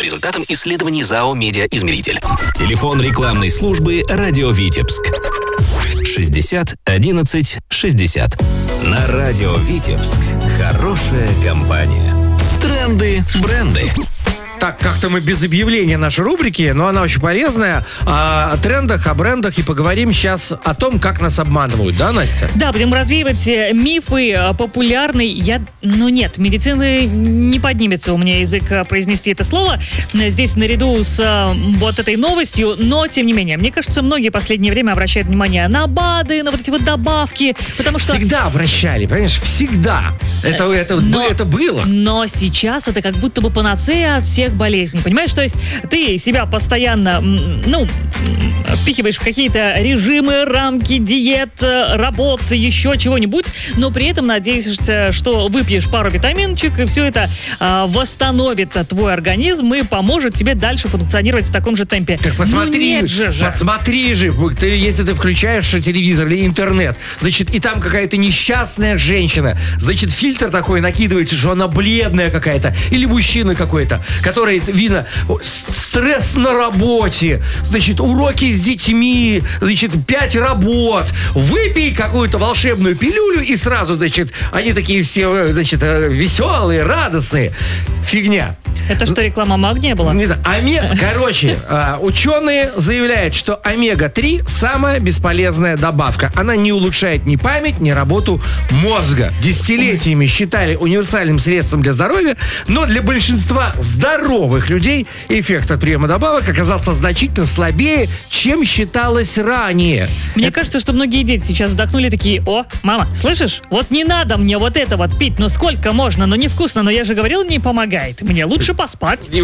результатам исследований ЗАО «Медиаизмеритель». Телефон рекламной службы «Радио Витебск». 60 11 60. На «Радио Витебск» хорошая компания. Тренды, бренды. Так, как-то мы без объявления нашей рубрики, но она очень полезная. О трендах, о брендах, и поговорим сейчас о том, как нас обманывают, да, Настя? Да, будем развеивать мифы популярной. Нет, медицины не поднимется у меня язык произнести это слово здесь наряду с вот этой новостью, но тем не менее, мне кажется, многие в последнее время обращают внимание на БАДы, на вот эти вот добавки, потому что... Всегда обращали, понимаешь, всегда. Это было. Но сейчас это как будто бы панацея от всех болезней, понимаешь? То есть ты себя постоянно, впихиваешь в какие-то режимы, рамки, диет, работ, еще чего-нибудь, но при этом надеешься, что выпьешь пару витаминчик, и все это восстановит твой организм и поможет тебе дальше функционировать в таком же темпе. Так посмотри, посмотри же, если ты включаешь телевизор или интернет, значит, и там какая-то несчастная женщина, значит, фильтр такой накидывается, что она бледная какая-то, или мужчина какой-то, который, видно, стресс на работе, значит, уроки с детьми, значит, 5 работ, выпей какую-то волшебную пилюлю, и сразу, значит, они такие все, значит, веселые, радостные. Фигня. Это что, реклама магния была? Не знаю. Короче, ученые заявляют, что омега-3 самая бесполезная добавка. Она не улучшает ни память, ни работу мозга. Десятилетиями считали универсальным средством для здоровья, но для большинства здоровых людей эффект от приема добавок оказался значительно слабее, чем считалось ранее. Мне кажется, что многие дети сейчас вдохнули такие: о, мама, слышишь? Вот не надо мне вот это вот пить, ну сколько можно, ну невкусно, но я же говорил, не помогает. Мне лучше поспать. И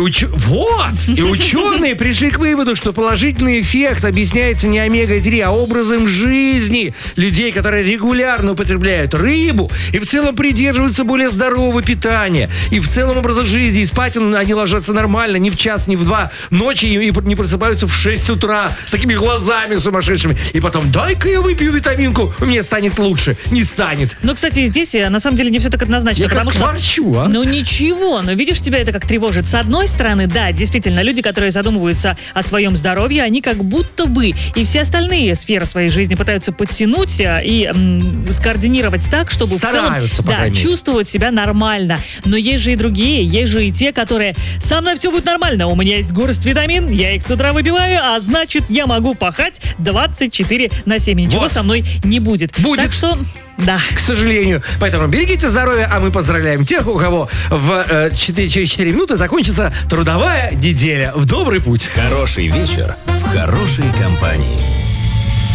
ученые пришли к выводу, что положительный эффект объясняется не омега-3, а образом жизни людей, которые регулярно употребляют рыбу и в целом придерживаются более здорового питания. И в целом образа жизни. И спать они ложатся нормально, ни в час, ни в 2 ночи, и не просыпаются в 6 утра с такими глазами сумасшедшими. И потом: дай-ка я выпью витаминку, мне станет лучше. Не станет. Но, кстати, здесь на самом деле не все так однозначно. Я потому как ворчу, что... Ну ничего, но видишь, тебя это как тревожит. С одной стороны, да, действительно, люди, которые задумываются о своем здоровье, они как будто бы и все остальные сферы своей жизни пытаются подтянуть и скоординировать так, чтобы стараются, в целом чувствовать себя нормально. Но есть же и другие, есть же и те, которые: со мной все будет нормально, у меня есть горсть витамин, я их с утра выпиваю, а значит, я могу пахать 24/7. Ничего вот. Со мной не будет. Так что, да. К сожалению. Поэтому берегите здоровье, а мы поздравляем тех, у кого через 4 минуты закончится трудовая неделя. В добрый путь. Хороший вечер в хорошей компании.